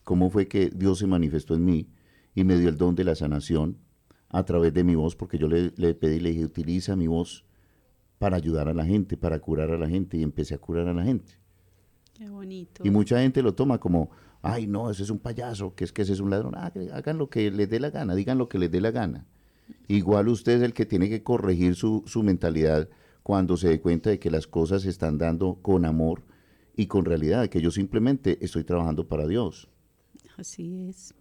cómo fue que Dios se manifestó en mí y me dio el don de la sanación a través de mi voz, porque yo le pedí, le dije, utiliza mi voz para ayudar a la gente, para curar a la gente, y empecé a curar a la gente. Qué bonito. Y mucha gente lo toma como, ay, no, ese es un payaso, que ese es un ladrón. Ah, hagan lo que les dé la gana, digan lo que les dé la gana. Igual usted es el que tiene que corregir su mentalidad cuando se dé cuenta de que las cosas se están dando con amor y con realidad, que yo simplemente estoy trabajando para Dios. Así es.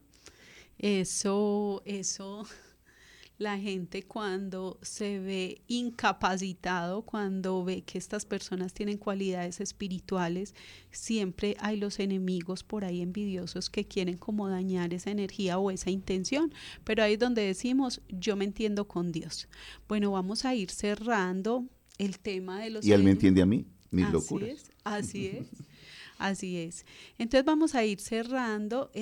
Eso, la gente cuando se ve incapacitado, cuando ve que estas personas tienen cualidades espirituales, siempre hay los enemigos por ahí envidiosos que quieren como dañar esa energía o esa intención, pero ahí es donde decimos, yo me entiendo con Dios. Bueno, vamos a ir cerrando el tema de los Y Él me sueños. entiende a mí, mis Así locuras. es, así es. Así es. Entonces vamos a ir cerrando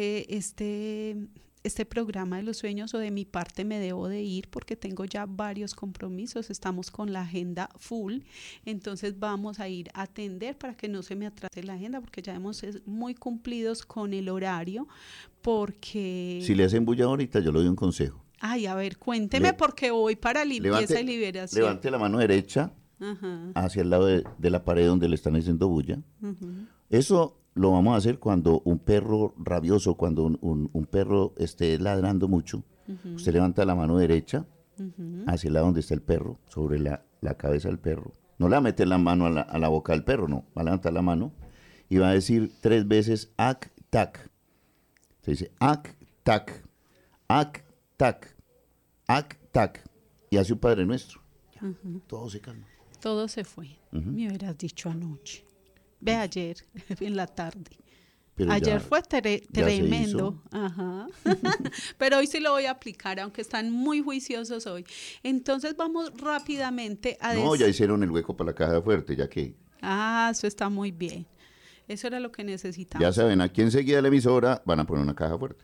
este programa de los sueños, o de mi parte me debo de ir porque tengo ya varios compromisos, estamos con la agenda full, entonces vamos a ir a atender para que no se me atrase la agenda, porque ya hemos muy cumplidos con el horario, porque... Si le hacen bulla ahorita, yo le doy un consejo. Ay, a ver, cuénteme porque voy para limpieza y liberación. Levante la mano derecha hacia el lado de la pared donde le están haciendo bulla. Eso lo vamos a hacer cuando un perro rabioso, cuando un perro esté ladrando mucho. Usted levanta la mano derecha hacia el lado donde está el perro, sobre la cabeza del perro. No le va a meter la mano a la boca del perro, no. Va a levantar la mano y va a decir 3 veces ac, tac. Se dice ac, tac, ac, tac, ac, tac. Y hace un Padre Nuestro. Ya, todo se calma. Todo se fue. Me hubieras dicho anoche. Ve ayer, en la tarde. Pero ayer ya, fue tremendo. Ajá. Pero hoy sí lo voy a aplicar, aunque están muy juiciosos hoy. Entonces vamos rápidamente a No, ya hicieron el hueco para la caja fuerte, ya que... Ah, eso está muy bien. Eso era lo que necesitamos. Ya saben, aquí enseguida de la emisora van a poner una caja fuerte.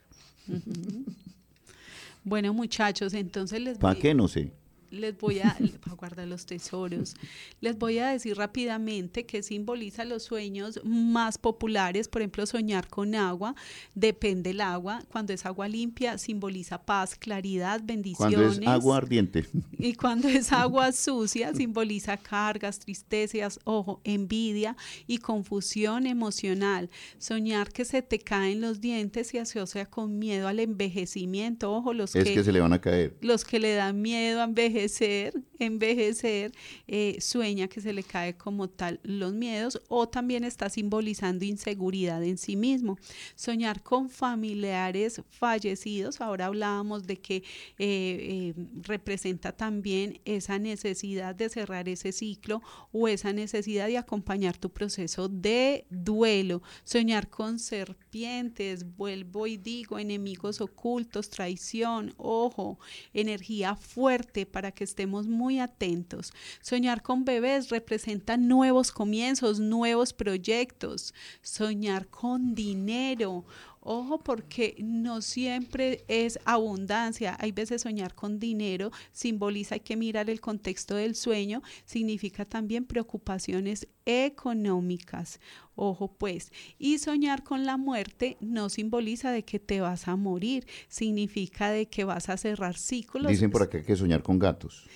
Bueno, muchachos, entonces ¿Para qué? No sé. Les voy a guardar los tesoros. Les voy a decir rápidamente que simboliza los sueños más populares. Por ejemplo, soñar con agua, depende del agua. Cuando es agua limpia, simboliza paz, claridad, bendiciones. Cuando es agua ardiente. Y cuando es agua sucia, simboliza cargas, tristezas, ojo, envidia y confusión emocional. Soñar que se te caen los dientes se asocia con miedo al envejecimiento. Ojo, es que se le van a caer. Los que le dan miedo a envejecer, sueña que se le cae como tal los miedos, o también está simbolizando inseguridad en sí mismo. Soñar con familiares fallecidos, ahora hablábamos de que representa también esa necesidad de cerrar ese ciclo o esa necesidad de acompañar tu proceso de duelo. Soñar con serpientes, vuelvo y digo, enemigos ocultos, traición, ojo, energía fuerte para que estemos muy atentos. Soñar con bebés representa nuevos comienzos, nuevos proyectos. Soñar con dinero, ojo, porque no siempre es abundancia. Hay veces soñar con dinero simboliza, hay que mirar el contexto del sueño, significa también preocupaciones económicas. Ojo pues, y soñar con la muerte no simboliza de que te vas a morir, significa de que vas a cerrar ciclos. Dicen por acá que soñar con gatos.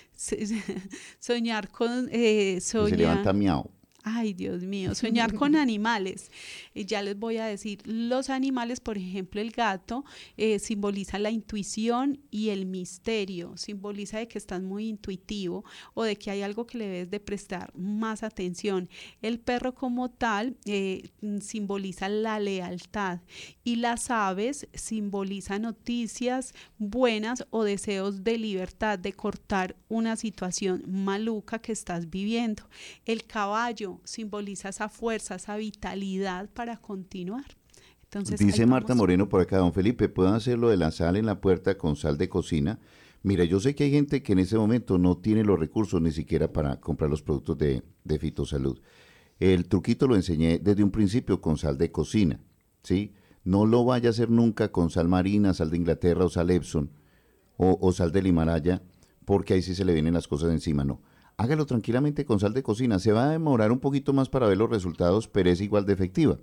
Soñar con... se levanta miau. Ay, Dios mío, soñar con animales. Ya les voy a decir, los animales, por ejemplo, el gato simboliza la intuición y el misterio, simboliza de que estás muy intuitivo o de que hay algo que le debes de prestar más atención. El perro como tal simboliza la lealtad, y las aves simbolizan noticias buenas o deseos de libertad, de cortar una situación maluca que estás viviendo. El caballo simboliza esa fuerza, esa vitalidad para continuar. Entonces, dice Marta Moreno por acá, don Felipe, ¿pueden hacer lo de la sal en la puerta con sal de cocina? Mira, yo sé que hay gente que en ese momento no tiene los recursos ni siquiera para comprar los productos de Fitosalud. El truquito lo enseñé desde un principio con sal de cocina, ¿sí? No lo vaya a hacer nunca con sal marina, sal de Inglaterra o sal Epsom o sal del Himalaya, porque ahí sí se le vienen las cosas encima, no. Hágalo tranquilamente con sal de cocina. Se va a demorar un poquito más para ver los resultados, pero es igual de efectiva.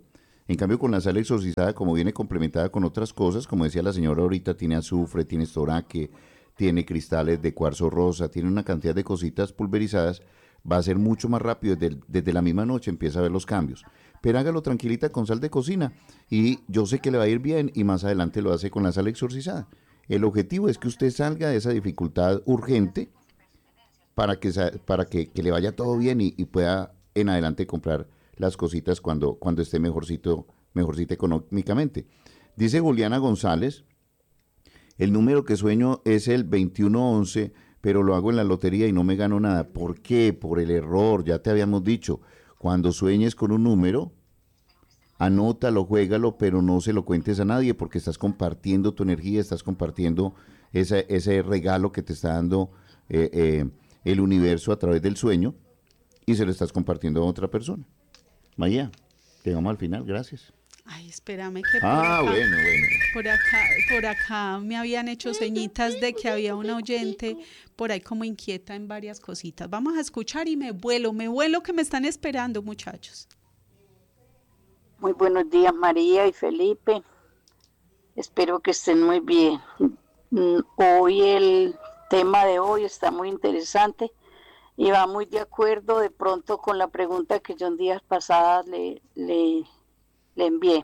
En cambio, con la sal exorcizada, como viene complementada con otras cosas, como decía la señora ahorita, tiene azufre, tiene estoraque, tiene cristales de cuarzo rosa, tiene una cantidad de cositas pulverizadas, va a ser mucho más rápido, desde la misma noche empieza a ver los cambios. Pero hágalo tranquilita con sal de cocina y yo sé que le va a ir bien y más adelante lo hace con la sal exorcizada. El objetivo es que usted salga de esa dificultad urgente para que le vaya todo bien y pueda en adelante comprar las cositas cuando esté mejorcito económicamente. Dice Juliana González, el número que sueño es el 2111, pero lo hago en la lotería y no me gano nada. ¿Por qué? Por el error, ya te habíamos dicho. Cuando sueñes con un número, anótalo, juégalo, pero no se lo cuentes a nadie porque estás compartiendo tu energía, estás compartiendo ese regalo que te está dando el universo a través del sueño y se lo estás compartiendo a otra persona. María, llegamos al final, gracias. Ay, espérame que Bueno. por acá me habían hecho señitas de que había una oyente por ahí como inquieta en varias cositas. Vamos a escuchar y me vuelo que me están esperando, muchachos. Muy buenos días, María y Felipe. Espero que estén muy bien. Hoy el tema de hoy está muy interesante y va muy de acuerdo de pronto con la pregunta que yo en días pasadas le envié.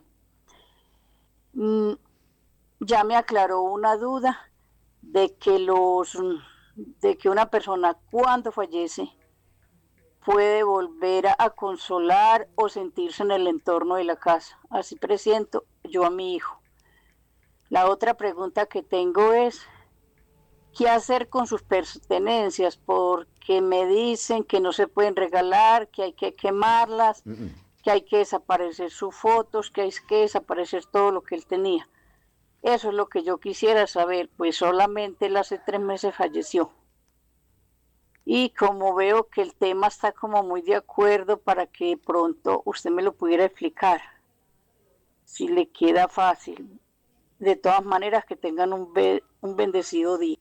Ya me aclaró una duda de que una persona cuando fallece puede volver a consolar o sentirse en el entorno de la casa. Así presiento yo a mi hijo. La otra pregunta que tengo es, ¿qué hacer con sus pertenencias? Porque me dicen que no se pueden regalar, que hay que quemarlas, que hay que desaparecer sus fotos, que hay que desaparecer todo lo que él tenía. Eso es lo que yo quisiera saber, pues solamente él hace 3 meses falleció. Y como veo que el tema está como muy de acuerdo para que pronto usted me lo pudiera explicar, si le queda fácil. De todas maneras, que tengan un bendecido día.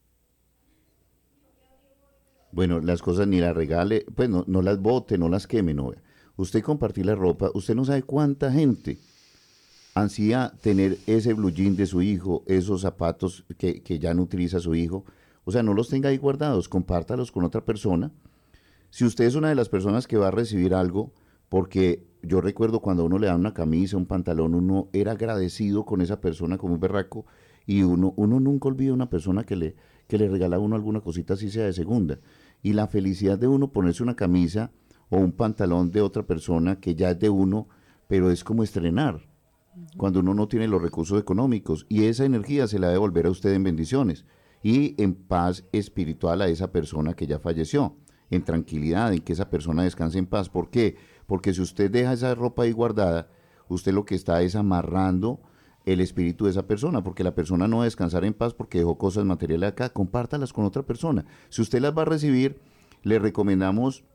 Bueno, las cosas ni las regale, pues no las bote, no las queme, no. Usted compartir la ropa, usted no sabe cuánta gente ansía tener ese blue jean de su hijo, esos zapatos que ya no utiliza su hijo. O sea, no los tenga ahí guardados, compártalos con otra persona. Si usted es una de las personas que va a recibir algo, porque yo recuerdo cuando uno le da una camisa, un pantalón, uno era agradecido con esa persona como un berraco y uno nunca olvida a una persona que le regala a uno alguna cosita así sea de segunda. Y la felicidad de uno ponerse una camisa o un pantalón de otra persona que ya es de uno, pero es como estrenar cuando uno no tiene los recursos económicos y esa energía se la debe devolver a usted en bendiciones y en paz espiritual a esa persona que ya falleció, en tranquilidad, en que esa persona descanse en paz. ¿Por qué? Porque si usted deja esa ropa ahí guardada, usted lo que está es amarrando el espíritu de esa persona, porque la persona no va a descansar en paz porque dejó cosas materiales acá, compártalas con otra persona. Si usted las va a recibir, le recomendamos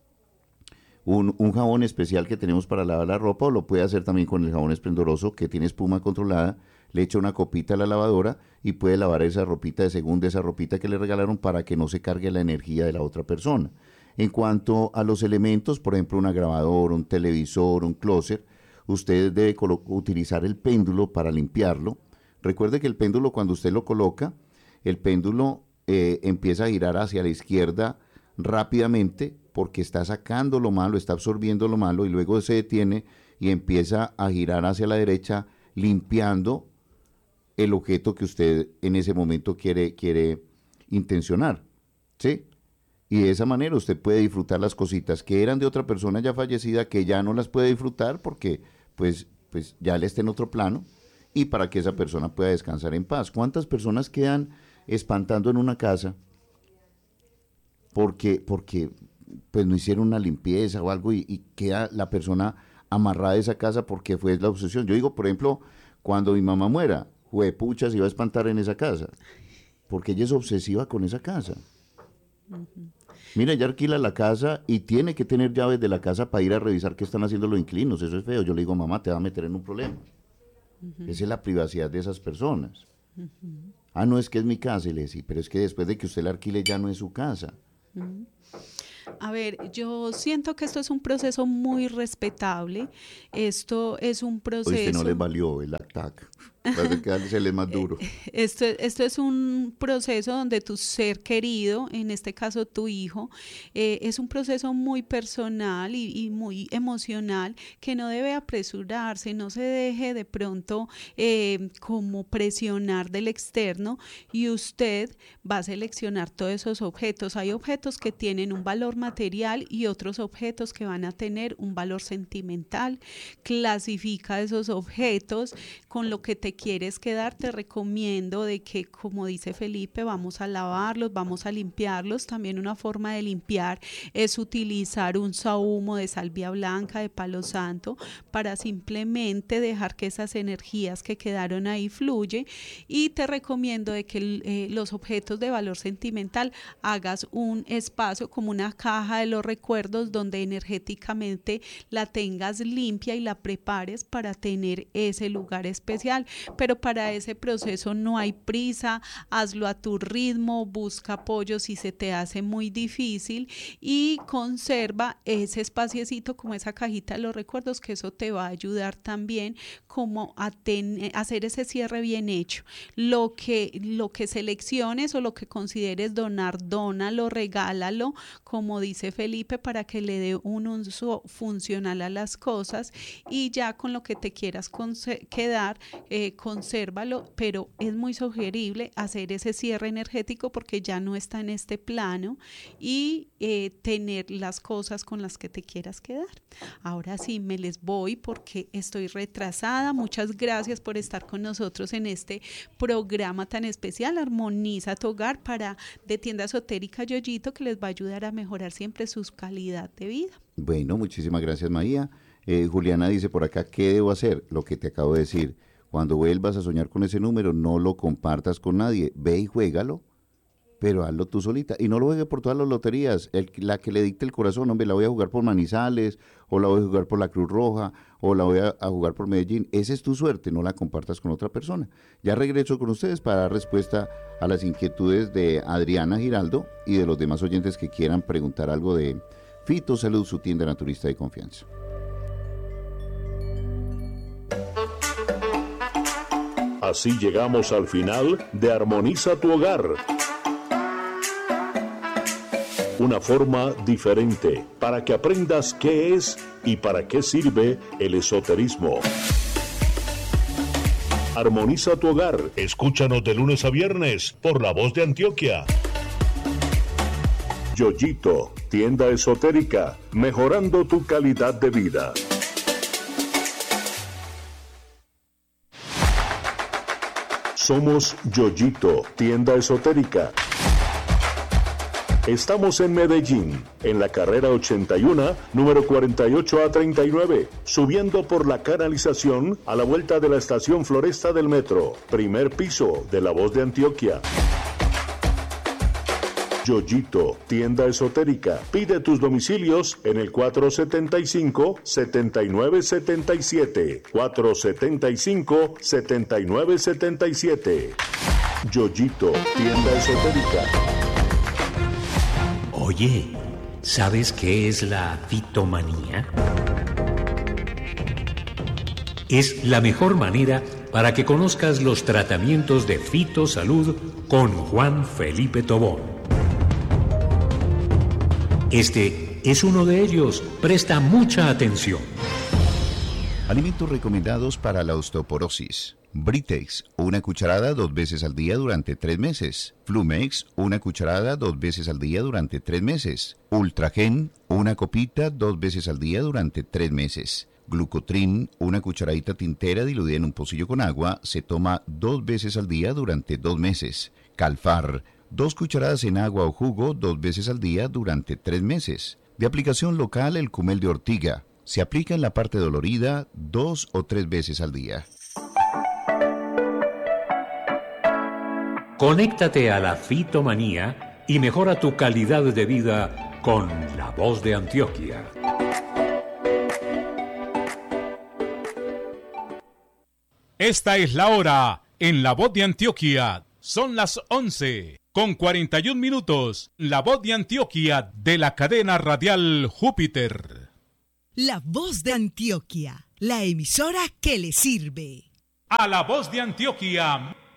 un jabón especial que tenemos para lavar la ropa, o lo puede hacer también con el jabón esplendoroso que tiene espuma controlada, le echa una copita a la lavadora y puede lavar esa ropita de segunda, esa ropita que le regalaron para que no se cargue la energía de la otra persona. En cuanto a los elementos, por ejemplo, una grabadora, un televisor, un closet, usted debe utilizar el péndulo para limpiarlo. Recuerde que el péndulo, cuando usted lo coloca, el péndulo empieza a girar hacia la izquierda rápidamente porque está sacando lo malo, está absorbiendo lo malo y luego se detiene y empieza a girar hacia la derecha limpiando el objeto que usted en ese momento quiere intencionar, ¿sí? Y de esa manera usted puede disfrutar las cositas que eran de otra persona ya fallecida, que ya no las puede disfrutar porque pues ya él está en otro plano, y para que esa persona pueda descansar en paz. ¿Cuántas personas quedan espantando en una casa porque pues no hicieron una limpieza o algo y queda la persona amarrada a esa casa porque fue la obsesión? Yo digo, por ejemplo, cuando mi mamá muera, juepucha, se va a espantar en esa casa, porque ella es obsesiva con esa casa. Mira, ella alquila la casa y tiene que tener llaves de la casa para ir a revisar qué están haciendo los inquilinos. Eso es feo. Yo le digo, mamá, te va a meter en un problema. Esa es la privacidad de esas personas. Ah, no, es que es mi casa. Y le decía, pero es que después de que usted la alquile ya no es su casa. A ver, yo siento que esto es un proceso muy respetable. Esto es un proceso... Oíste, no les valió el ataque. Parece que se les más duro. Esto es un proceso donde tu ser querido, en este caso tu hijo, es un proceso muy personal y muy emocional que no debe apresurarse, no se deje de pronto como presionar del externo, y usted va a seleccionar todos esos objetos. Hay objetos que tienen un valor material y otros objetos que van a tener un valor sentimental. Clasifica esos objetos con lo que te quieres quedar. Te recomiendo de que, como dice Felipe, vamos a lavarlos, vamos a limpiarlos. También una forma de limpiar es utilizar un sahumo de salvia blanca, de palo santo, para simplemente dejar que esas energías que quedaron ahí fluye. Y te recomiendo de que los objetos de valor sentimental hagas un espacio como una caja de los recuerdos donde energéticamente la tengas limpia y la prepares para tener ese lugar especial. Pero para ese proceso no hay prisa, hazlo a tu ritmo, busca apoyo si se te hace muy difícil y conserva ese espaciecito como esa cajita de los recuerdos, que eso te va a ayudar también como a hacer ese cierre bien hecho. Lo que selecciones o lo que consideres donar, dónalo, regálalo, como dice Felipe, para que le dé un uso funcional a las cosas, y ya con lo que te quieras quedar, consérvalo, pero es muy sugerible hacer ese cierre energético porque ya no está en este plano, y tener las cosas con las que te quieras quedar. Ahora sí, me les voy porque estoy retrasada. Muchas gracias por estar con nosotros en este programa tan especial, Armoniza tu Hogar, de Tienda Esotérica Yoyito, que les va a ayudar a mejorar siempre su calidad de vida. Bueno, muchísimas gracias, María. Juliana dice por acá, ¿qué debo hacer? Lo que te acabo de decir. Cuando vuelvas a soñar con ese número, no lo compartas con nadie. Ve y juégalo, pero hazlo tú solita. Y no lo juegue por todas las loterías. La que le dicte el corazón, hombre, la voy a jugar por Manizales, o la voy a jugar por la Cruz Roja, o la voy a jugar por Medellín. Esa es tu suerte, no la compartas con otra persona. Ya regreso con ustedes para dar respuesta a las inquietudes de Adriana Giraldo y de los demás oyentes que quieran preguntar algo de Fito Salud, su tienda naturista de confianza. Así llegamos al final de Armoniza tu Hogar. Una forma diferente para que aprendas qué es y para qué sirve el esoterismo. Armoniza tu Hogar. Escúchanos de lunes a viernes por La Voz de Antioquia. Yoyito, tienda esotérica, mejorando tu calidad de vida. Somos Yoyito, tienda esotérica. Estamos en Medellín, en la carrera 81, número 48A39, subiendo por la canalización a la vuelta de la estación Floresta del Metro, primer piso de La Voz de Antioquia. Yoyito, tienda esotérica. Pide tus domicilios en el 475-7977. 475-7977. Yoyito, tienda esotérica. Oye, ¿sabes qué es la fitomanía? Es la mejor manera para que conozcas los tratamientos de Fitosalud con Juan Felipe Tobón. Este es uno de ellos. Presta mucha atención. Alimentos recomendados para la osteoporosis. Britex, 1 cucharada 2 veces al día durante 3 meses. Flumex, 1 cucharada 2 veces al día durante 3 meses. Ultragen, 1 copita 2 veces al día durante 3 meses. Glucotrin, 1 cucharadita tintera diluida en un pocillo con agua, se toma 2 veces al día durante 2 meses. Calfar, 2 cucharadas en agua o jugo 2 veces al día durante 3 meses. De aplicación local, el Cumel de Ortiga. Se aplica en la parte dolorida 2 o 3 veces al día. Conéctate a la fitomanía y mejora tu calidad de vida con La Voz de Antioquia. Esta es la hora en La Voz de Antioquia. Son las 11. con 41 minutos, La Voz de Antioquia de la cadena radial Júpiter. La Voz de Antioquia, la emisora que le sirve. A La Voz de Antioquia